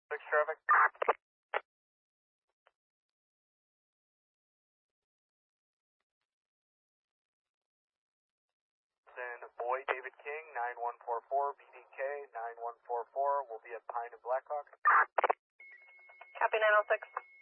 6 traffic. Then Boy David King, 9144, BDK 9144, will be at Pine and Blackhawk. Copy 906.